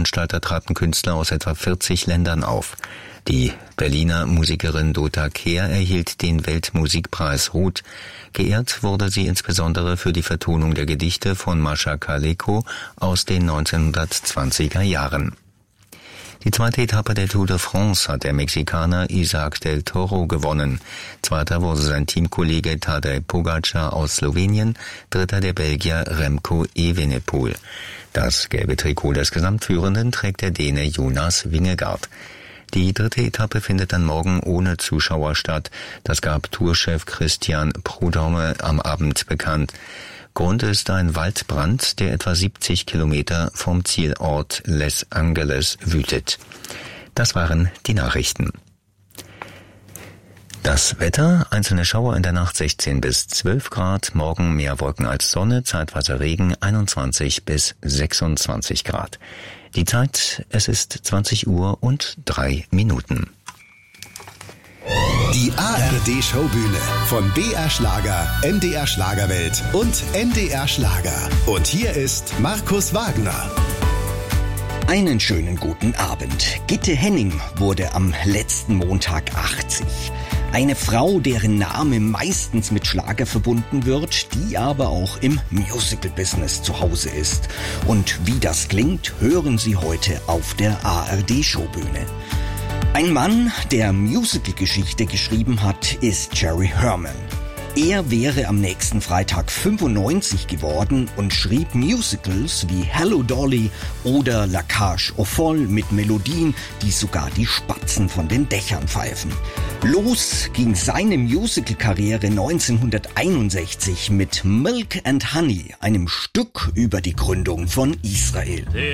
Veranstalter traten Künstler aus etwa 40 Ländern auf. Die Berliner Musikerin Dota Kehr erhielt den Weltmusikpreis Ruth. Geehrt wurde sie insbesondere für die Vertonung der Gedichte von Mascha Kaleko aus den 1920er Jahren. Die zweite Etappe der Tour de France hat der Mexikaner Isaac del Toro gewonnen. Zweiter wurde sein Teamkollege Tadej Pogačar aus Slowenien, dritter der Belgier Remco Evenepoel. Das gelbe Trikot des Gesamtführenden trägt der Däne Jonas Vingegaard. Die dritte Etappe findet dann morgen ohne Zuschauer statt. Das gab Tourchef Christian Prudhomme am Abend bekannt. Grund ist ein Waldbrand, der etwa 70 Kilometer vom Zielort Les Angeles wütet. Das waren die Nachrichten. Das Wetter, einzelne Schauer in der Nacht 16 bis 12 Grad, morgen mehr Wolken als Sonne, zeitweise Regen 21 bis 26 Grad. Die Zeit, es ist 20 Uhr und 3 Minuten. Die ARD-Showbühne von BR Schlager, MDR Schlagerwelt und NDR Schlager. Und hier ist Markus Wagner. Einen schönen guten Abend. Gitte Henning wurde am letzten Montag 80. Eine Frau, deren Name meistens mit Schlager verbunden wird, die aber auch im Musical-Business zu Hause ist. Und wie das klingt, hören Sie heute auf der ARD-Showbühne. Ein Mann, der Musical-Geschichte geschrieben hat, ist Jerry Herman. Er wäre am nächsten Freitag 95 geworden und schrieb Musicals wie Hello Dolly oder La Cage aux Folles mit Melodien, die sogar die Spatzen von den Dächern pfeifen. Los ging seine Musical-Karriere 1961 mit Milk and Honey, einem Stück über die Gründung von Israel.